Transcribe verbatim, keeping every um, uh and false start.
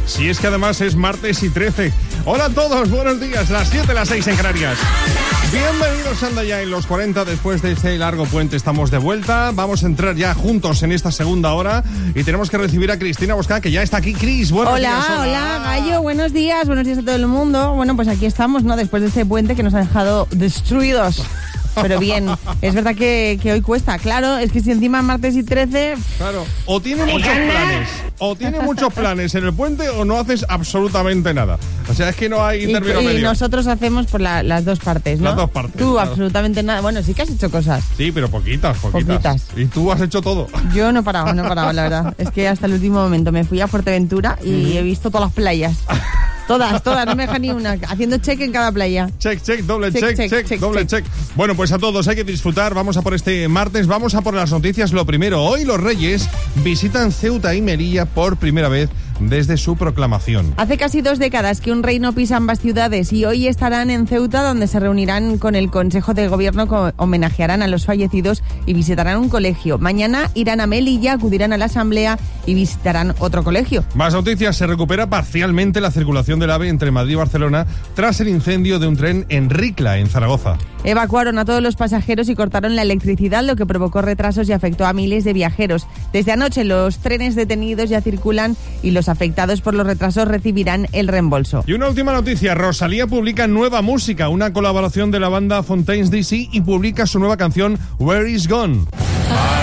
Si es que además es martes y trece. Hola a todos, buenos días, las siete, las seis en Canarias. Bienvenidos, anda ya en los cuarenta, después de este largo puente estamos de vuelta. Vamos a entrar ya juntos en esta segunda hora y tenemos que recibir a Cristina Bosca, que ya está aquí. Cris, buenos hola, días. Hola, hola, Gallo, buenos días, buenos días a todo el mundo. Bueno, pues aquí estamos, ¿no? Después de este puente que nos ha dejado destruidos. Pero bien, es verdad que, que hoy cuesta. Claro, es que si encima martes y trece... Claro, o tiene muchos planes, o tiene muchos planes en el puente o no haces absolutamente nada. O sea, es que no hay término y, medio. Y nosotros hacemos por la, las dos partes, ¿no? Las dos partes. Tú claro. absolutamente nada. Bueno, sí que has hecho cosas. Sí, pero poquitas, poquitas. Poquitas. Y tú has hecho todo. Yo no he parado, no he parado, la verdad. Es que hasta el último momento me fui a Fuerteventura y mm. he visto todas las playas. Todas, todas, no me deja ni una. Haciendo check en cada playa. Check, check, doble check, check, check, check, check doble check. check. Bueno, pues a todos hay que disfrutar. Vamos a por este martes, vamos a por las noticias. Lo primero, hoy los Reyes visitan Ceuta y Melilla por primera vez desde su proclamación. Hace casi dos décadas que un rey no pisa ambas ciudades y hoy estarán en Ceuta, donde se reunirán con el Consejo de Gobierno, que homenajearán a los fallecidos y visitarán un colegio. Mañana irán a Melilla, acudirán a la Asamblea y visitarán otro colegio. Más noticias, se recupera parcialmente la circulación del AVE entre Madrid y Barcelona tras el incendio de un tren en Ricla, en Zaragoza. Evacuaron a todos los pasajeros y cortaron la electricidad, lo que provocó retrasos y afectó a miles de viajeros. Desde anoche los trenes detenidos ya circulan y los afectados por los retrasos recibirán el reembolso. Y una última noticia, Rosalía publica nueva música, una colaboración de la banda Fontaines D C y publica su nueva canción Where Is Gone.